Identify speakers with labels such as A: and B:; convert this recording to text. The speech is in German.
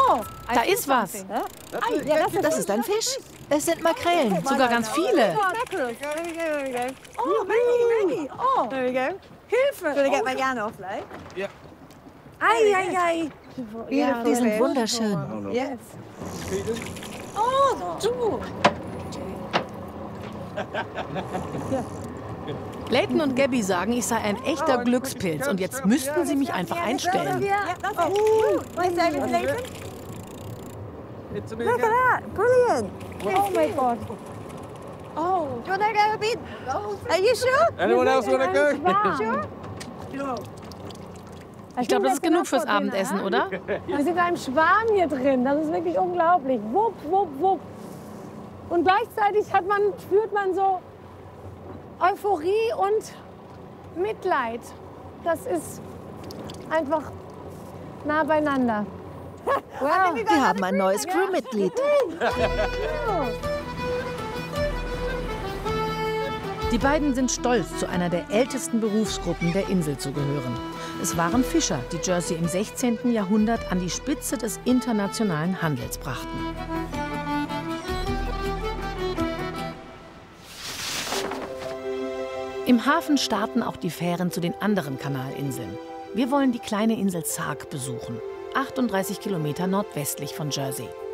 A: Da ist was.
B: Das ist ein Fisch. Es sind Makrelen.
A: Sogar ganz viele.
C: Oh, Maggie. Oh, there we go. Hilfe. Should I get my yarn off, like?
D: Yeah.
C: Ei.
B: Die sind wunderschön.
C: Yes. Oh, du.
A: Layton und Gabby sagen, ich sei ein echter Glückspilz und jetzt müssten sie mich einfach einstellen.
C: Yeah, that's it. Nice over to Nathan. Look at that. Brilliant. Oh, my God. Oh. Do you want to go a bit? Are you sure?
D: Anyone else want to go?
C: Sure?
A: Ich glaube, das ist genug fürs Abendessen, oder?
E: Wir sind in einem Schwarm hier drin. Das ist wirklich unglaublich. Wupp, wupp, wupp. Und gleichzeitig spürt man so Euphorie und Mitleid. Das ist einfach nah beieinander. Wow.
B: Wir haben ein neues Crewmitglied.
A: Die beiden sind stolz, zu einer der ältesten Berufsgruppen der Insel zu gehören. Es waren Fischer, die Jersey im 16. Jahrhundert an die Spitze des internationalen Handels brachten. Im Hafen starten auch die Fähren zu den anderen Kanalinseln. Wir wollen die kleine Insel Sark besuchen, 38 Kilometer nordwestlich von Jersey.